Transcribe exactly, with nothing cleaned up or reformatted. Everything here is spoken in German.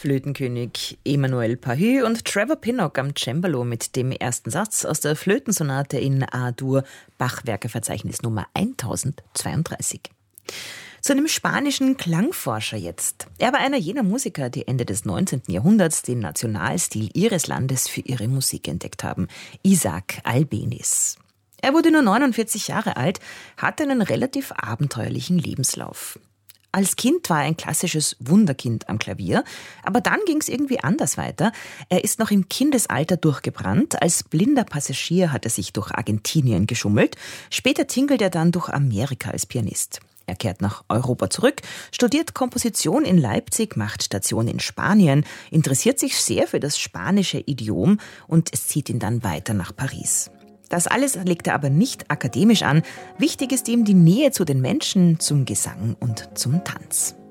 Flötenkönig Emmanuel Pahud und Trevor Pinnock am Cembalo mit dem ersten Satz aus der Flötensonate in A-Dur, Bachwerkeverzeichnis Nummer tausendzweiunddreißig. Zu einem spanischen Klangforscher jetzt. Er war einer jener Musiker, die Ende des neunzehnten Jahrhunderts den Nationalstil ihres Landes für ihre Musik entdeckt haben. Isaac Albéniz. Er wurde nur neunundvierzig Jahre alt, hatte einen relativ abenteuerlichen Lebenslauf. Als Kind war er ein klassisches Wunderkind am Klavier, aber dann ging es irgendwie anders weiter. Er ist noch im Kindesalter durchgebrannt. Als blinder Passagier hat er sich durch Argentinien geschummelt. Später tingelt er dann durch Amerika als Pianist. Er kehrt nach Europa zurück, studiert Komposition in Leipzig, macht Station in Spanien, interessiert sich sehr für das spanische Idiom und es zieht ihn dann weiter nach Paris. Das alles legt er aber nicht akademisch an. Wichtig ist ihm die Nähe zu den Menschen, zum Gesang und zum Tanz.